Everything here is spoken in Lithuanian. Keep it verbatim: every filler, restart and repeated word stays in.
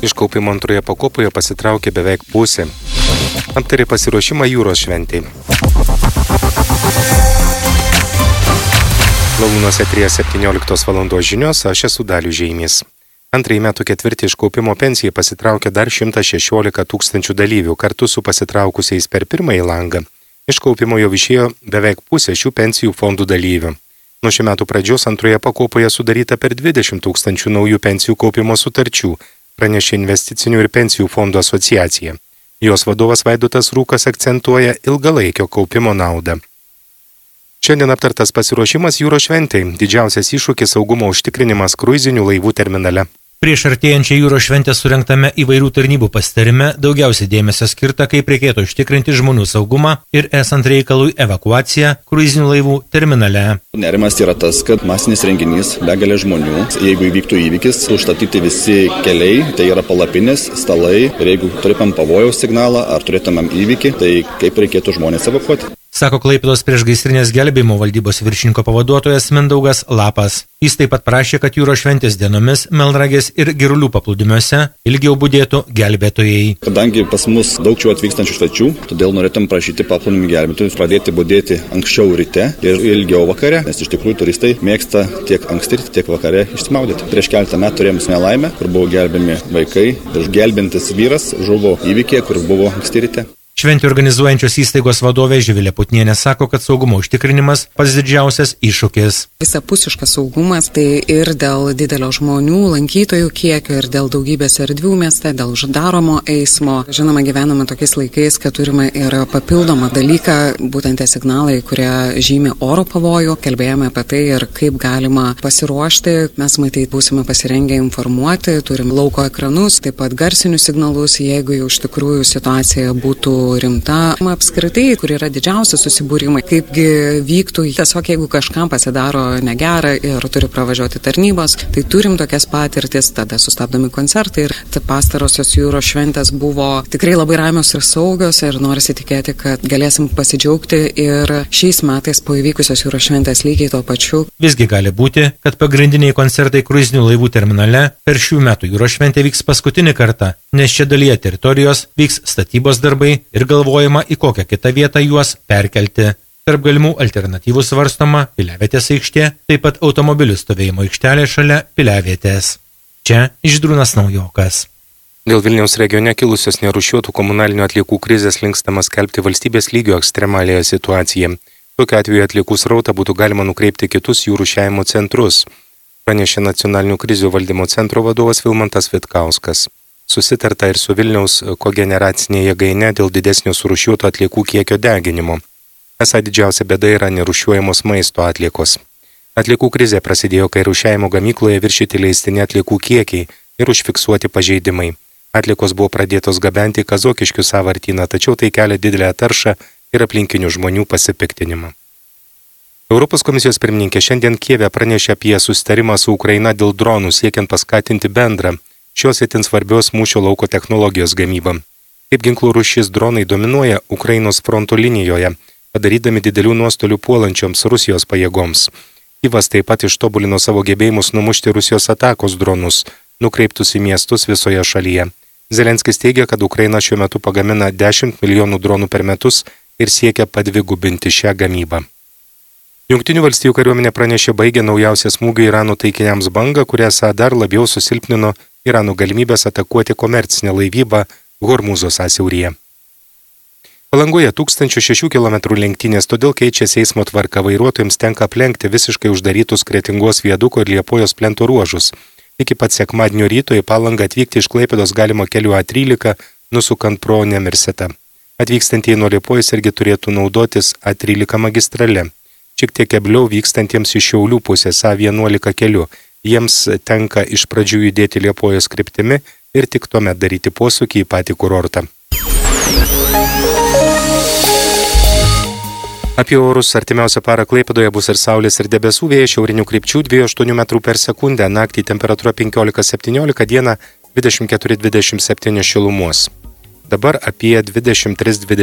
Iš kaupimo antroje pakopoje pasitraukė beveik pusė. Aptarė pasiruošimą jūros šventei. Lalūnuose trys septynioliktos valandos žinios, aš esu Dalius Žeimys. Antrąjį metų ketvirtį iš kaupimo pensijai pasitraukė dar šimtas šešiolika tūkstančių dalyvių kartu su pasitraukusiais per pirmąjį langą. Iš kaupimo jau išėjo beveik pusė šių pensijų fondų dalyvių. Nuo šių metų pradžios antroje pakopoje sudaryta per dvidešimt tūkstančių naujų pensijų kaupimo sutarčių, pranešė Investicinių ir pensijų fondų asociacija. Jos vadovas Vaidotas Rūkas akcentuoja ilgalaikio kaupimo naudą. Šiandien aptartas pasiruošimas jūros šventei, didžiausias iššūkis saugumo užtikrinimas kruizinių laivų terminale. Prieš artėjančią jūros šventę surengtame įvairių tarnybų pasitarime daugiausiai dėmesio skirta, kaip reikėtų užtikrinti žmonių saugumą ir esant reikalui evakuaciją kruizinių laivų terminale. Nerimas yra tas, kad masinis renginys, begalė žmonių, jeigu įvyktų įvykis, užstatyti visi keliai, tai yra palapinės, stalai, ir jeigu turėtumėm pavojaus signalą ar turėtumėm įvykį, tai kaip reikėtų žmonės evakuoti. Sako Klaipėdos priešgaisrinės gelbėjimo valdybos viršininko pavaduotojas Mindaugas Lapas. Jis taip pat prašė, kad jūros šventės dienomis Melnragės ir Girulių paplūdimiuose ilgiau budėtų gelbėtojai. Kadangi pas mus daug čia atvykstančių svečių, todėl norėtum prašyti paplūdimių gelbėtojus pradėti budėti anksčiau ryte ir ilgiau vakare, nes iš tikrųjų turistai mėgsta tiek anksti, tiek vakare išsimaudyti. Prieš keletą metų turėjom nelaimę, kur buvo gelbėmi vaikai ir gelbintis vyras žuvo įvykyje, kur buvo anksti ryte. Šventį organizuojančios įstaigos vadovė Živilė Putnienė sako, kad saugumo užtikrinimas pats didžiausias iššūkis. Visapusiškas saugumas tai ir dėl didelio žmonių, lankytojų kiekio, ir dėl daugybės erdvių mieste, dėl uždaromo eismo. Žinoma, gyvename tokiais laikais, kad turime ir papildomą dalyką, būtent tie signalai, kurie žymi oro pavojų. Kalbėjome apie tai ir kaip galima pasiruošti. Mes matyt būsime pasirengę informuoti, turim lauko ekranus, taip pat garsinius signalus, jeigu jau iš tikrųjų situacija būtų rimta. Apskritai, kur yra didžiausi susibūrimai, kaipgi vyktų, tiesiog jeigu kažkam pasidaro negera ir turi pravažiuoti tarnybos, tai turim tokias patirtis, tada sustabdomi koncertai ir pastarosios jūros šventės buvo tikrai labai ramios ir saugios ir norisi tikėti, kad galėsim pasidžiaugti ir šiais metais po įvykusios jūros šventės lygiai tuo pačiu. Visgi gali būti, kad pagrindiniai koncertai kruizinių laivų terminale per šių metų jūros šventę vyks paskutinį kartą, nes čia dalyje teritorijos vyks statybos darbai ir galvojama, į kokią kitą vietą juos perkelti. Tarp galimų alternatyvų svarstoma Piliavietės aikštė, taip pat automobilių stovėjimo aikštelė šalia Piliavietės. Čia Žydrūnas Naujokas. Dėl Vilniaus regione kilusios nerūšiuotų komunalinių atliekų krizės linkstama skelbti valstybės lygio ekstremaliąją situaciją. Tokiu atveju atliekų srautą būtų galima nukreipti kitus jų rūšiavimo centrus, pranešė Nacionalinių krizių valdymo centro vadovas Vilmantas Vitkauskas. Susitarta ir su Vilniaus kogeneracinė jėgaine dėl didesnio surūšiuotų atliekų kiekio deginimo. Esą didžiausia bėda yra nerūšiuojamos maisto atliekos. Atliekų krizė prasidėjo, kai rūšiavimo gamykloje viršyti leistini atliekų kiekiai ir užfiksuoti pažeidimai. Atliekos buvo pradėtos gabenti į Kazokiškių sąvartyną, tačiau tai kelia didelę taršą ir aplinkinių žmonių pasipiktinimą. Europos komisijos pirmininkė šiandien Kijeve pranešė apie susitarimą su Ukraina dėl dronų siekiant paskatinti bendrą šios itin svarbios mūšio lauko technologijos gamybą. Kaip ginklų rūšis dronai dominuoja Ukrainos fronto linijoje, padarydami didelių nuostolių puolančioms Rusijos pajėgoms. Kijevas taip pat ištobulino savo gebėjimus numušti Rusijos atakos dronus, nukreiptus į miestus visoje šalyje. Zelenskis teigia, kad Ukraina šiuo metu pagamina dešimt milijonų dronų per metus ir siekia padvigubinti šią gamybą. Jungtinių valstijų kariuomenė pranešė baigė naujausią smūgį Irano taikiniams bangą, kurią esą dar labiau susilpnino Irano galimybės atakuoti komercinę laivybą Hormūzo sąsiauryje. Palangoje tūkstančio šešių kilometrų lenktynės, todėl keičiasi eismo tvarka, vairuotojams tenka aplenkti visiškai uždarytus Kretingos viaduko ir Liepojos plento ruožus. Iki pat sekmadienio ryto į Palangą atvykti iš Klaipėdos galima keliu A trylika, nusukant pro Nemirsetą. Atvykstantieji nuo Liepojos irgi turėtų naudotis A trylika magistrale. Šiek tiek kebliau vykstantiems iš Šiaulių pusės A vienuolika keliu. Jiems tenka iš pradžių judėti Liepojos kryptimi ir tik tuomet daryti posūkį į patį kurortą. Apie orus artimiausią parą Klaipėdoje bus ir saulės ir debesų, vėjas šiaurinių krypčių dviejų aštuonių metrų per sekundę, naktį temperatūra penkiolika septyniolika, dieną dvidešimt keturi dvidešimt septyni šilumos. Dabar apie dvidešimt tris dvidešimt